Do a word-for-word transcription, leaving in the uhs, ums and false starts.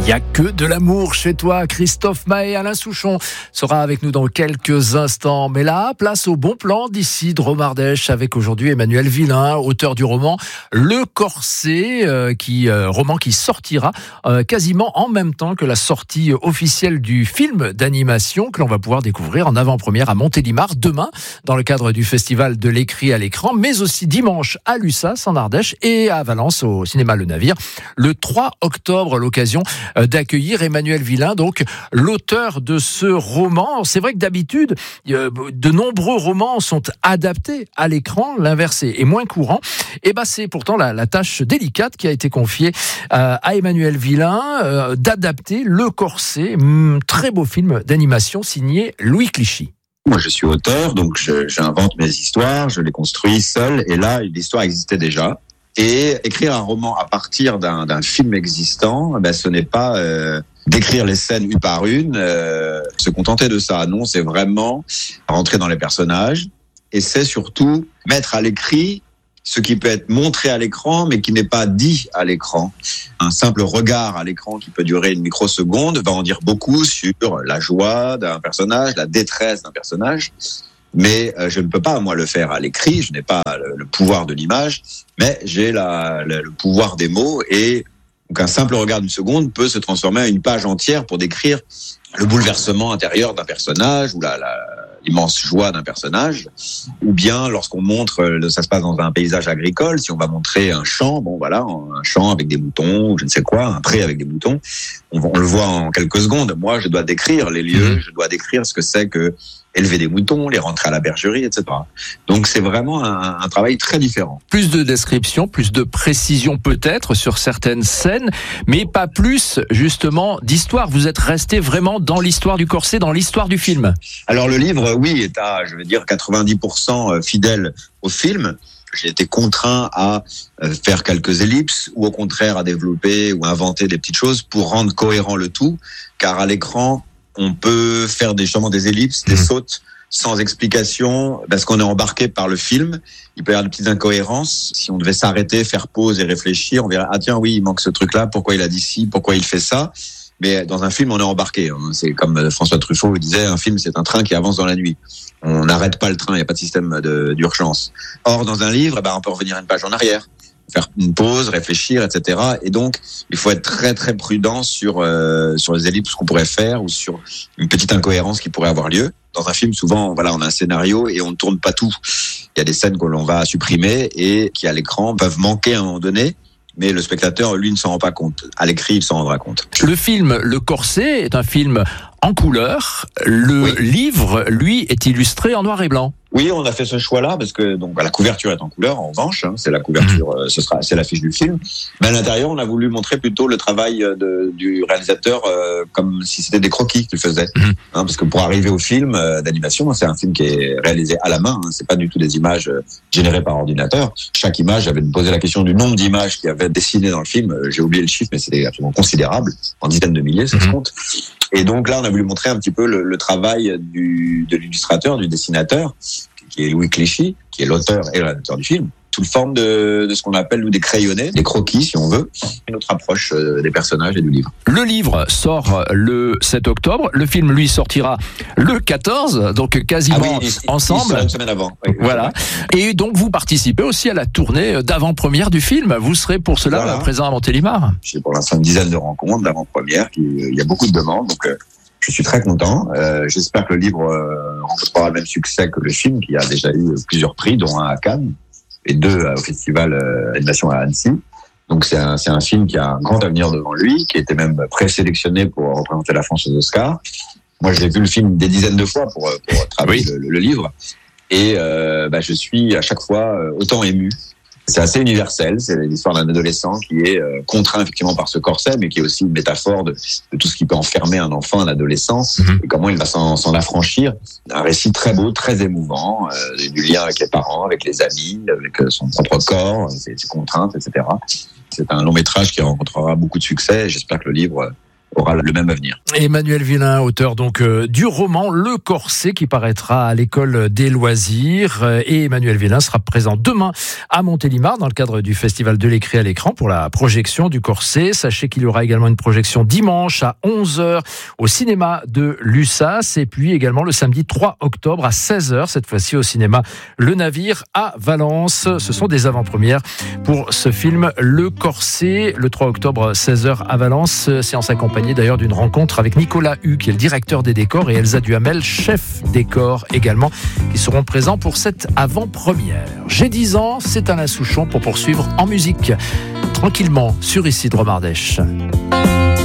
Il n'y a que de l'amour chez toi. Christophe Maé, Alain Souchon sera avec nous dans quelques instants. Mais là, place au bon plan d'ici de Romardèche avec aujourd'hui Emmanuel Villain, auteur du roman Le Corset, euh, qui, euh, roman qui sortira euh, quasiment en même temps que la sortie officielle du film d'animation que l'on va pouvoir découvrir en avant-première à Montélimar demain dans le cadre du festival de l'écrit à l'écran, mais aussi dimanche à Lussas en Ardèche et à Valence au cinéma Le Navire le trois octobre, l'occasion d'accueillir Emmanuel Villain, donc l'auteur de ce roman. C'est vrai que d'habitude, de nombreux romans sont adaptés à l'écran, l'inverse est moins courant. Et ben c'est pourtant la, la tâche délicate qui a été confiée euh, à Emmanuel Villain euh, d'adapter Le Corset, hum, très beau film d'animation signé Louis Clichy. Moi, je suis auteur, donc je, j'invente mes histoires, je les construis seul, et là, l'histoire existait déjà. Et écrire un roman à partir d'un, d'un film existant, ben, ce n'est pas euh, d'écrire les scènes une par une, euh, se contenter de ça. Non, c'est vraiment rentrer dans les personnages. Et c'est surtout mettre à l'écrit ce qui peut être montré à l'écran, mais qui n'est pas dit à l'écran. Un simple regard à l'écran qui peut durer une microseconde va en dire beaucoup sur la joie d'un personnage, la détresse d'un personnage. Mais euh, je ne peux pas, moi, le faire à l'écrit. Je n'ai pas le, le pouvoir de l'image, mais j'ai la, le, le pouvoir des mots. Et donc un simple regard d'une seconde peut se transformer en une page entière pour décrire le bouleversement intérieur d'un personnage ou la, la, l'immense joie d'un personnage. Ou bien, lorsqu'on montre, ça se passe dans un paysage agricole, si on va montrer un champ, bon voilà, un champ avec des moutons, ou je ne sais quoi, un pré avec des moutons, on, on le voit en quelques secondes. Moi, je dois décrire les lieux, je dois décrire ce que c'est que élever des moutons, les rentrer à la bergerie, et cetera. Donc c'est vraiment un, un travail très différent. Plus de description, plus de précision peut-être sur certaines scènes, mais pas plus justement d'histoire. Vous êtes resté vraiment dans l'histoire du Corset, dans l'histoire du film. Alors le livre, oui, est à, je veux dire, quatre-vingt-dix pour cent fidèle au film. J'ai été contraint à faire quelques ellipses ou au contraire à développer ou inventer des petites choses pour rendre cohérent le tout, car à l'écran, on peut faire des, justement des ellipses, des sautes sans explication, parce qu'on est embarqué par le film. Il peut y avoir des petites incohérences. Si on devait s'arrêter, faire pause et réfléchir, on verrait, ah tiens, oui, il manque ce truc-là, pourquoi il a dit ci, pourquoi il fait ça. Mais dans un film, on est embarqué. C'est comme François Truffaut disait, un film, c'est un train qui avance dans la nuit. On n'arrête pas le train, il n'y a pas de système de, d'urgence. Or, dans un livre, bah, on peut revenir une page en arrière, faire une pause, réfléchir, et cetera. Et donc, il faut être très très prudent sur euh, sur les ellipses qu'on pourrait faire ou sur une petite incohérence qui pourrait avoir lieu. Dans un film, souvent, voilà, on a un scénario et on ne tourne pas tout. Il y a des scènes que l'on va supprimer et qui à l'écran peuvent manquer à un moment donné. Mais le spectateur, lui, ne s'en rend pas compte. À l'écrit, il s'en rendra compte. Le film Le Corset est un film en couleur. Le oui. livre, lui, est illustré en noir et blanc. Oui, on a fait ce choix-là parce que donc la couverture est en couleur. En revanche, hein, c'est la couverture, mmh. euh, ce sera, c'est l'affiche du film. Mais à l'intérieur, on a voulu montrer plutôt le travail de, du réalisateur euh, comme si c'était des croquis qu'il faisait. Mmh. Hein, parce que pour arriver au film euh, d'animation, c'est un film qui est réalisé à la main. Hein, c'est pas du tout des images euh, générées par ordinateur. Chaque image, j'avais posé la question du nombre d'images qu'il y avait dessinées dans le film. Euh, j'ai oublié le chiffre, mais c'était absolument considérable, en dizaines de milliers, ça mmh. se compte. Et donc là, on a voulu montrer un petit peu le, le travail du, de l'illustrateur, du dessinateur, qui est Louis Clichy, qui est l'auteur et le réalisateur du film, sous forme de, de ce qu'on appelle nous des crayonnés, des croquis si on veut, et notre approche euh, des personnages et du livre. Le livre sort le sept octobre, le film lui sortira le quatorze, donc quasiment ah oui, il, ensemble. Il une semaine avant. Oui, voilà. Et donc vous participez aussi à la tournée d'avant-première du film. Vous serez pour cela voilà. présent à Montélimar. J'ai pour l'instant une dizaine de rencontres d'avant-première. Il y a beaucoup de demandes, donc. Euh, Je suis très content. Euh, j'espère que le livre euh, rencontrera le même succès que le film, qui a déjà eu plusieurs prix, dont un à Cannes et deux au festival euh, d'animation à Annecy. Donc c'est un, c'est un film qui a un grand avenir devant lui, qui était même présélectionné pour représenter la France aux Oscars. Moi, j'ai vu le film des dizaines de fois pour, pour travailler oui. le, le livre, et euh, bah, je suis à chaque fois autant ému. C'est assez universel, c'est l'histoire d'un adolescent qui est euh, contraint effectivement par ce corset, mais qui est aussi une métaphore de, de tout ce qui peut enfermer un enfant, un adolescent, mmh. et comment il va s'en, s'en affranchir. Un récit très beau, très émouvant, euh, du lien avec les parents, avec les amis, avec son propre corps, ses, ses contraintes, et cetera. C'est un long métrage qui rencontrera beaucoup de succès, et j'espère que le livre aura le même avenir. Emmanuel Villain, auteur donc euh, du roman Le Corset qui paraîtra à l'école des loisirs. Et Emmanuel Villain sera présent demain à Montélimar dans le cadre du festival de l'écrit à l'écran pour la projection du Corset. Sachez qu'il y aura également une projection dimanche à onze heures au cinéma de Lussas et puis également le samedi trois octobre à seize heures, cette fois-ci au cinéma Le Navire à Valence. Ce sont des avant-premières pour ce film Le Corset, le trois octobre seize heures à Valence, séance accompagnée d'ailleurs d'une rencontre avec Nicolas Hu qui est le directeur des décors et Elsa Duhamel, chef décor également, qui seront présents pour cette avant-première. J'ai dix ans, c'est Alain Souchon pour poursuivre en musique tranquillement sur Ici de Romardèche.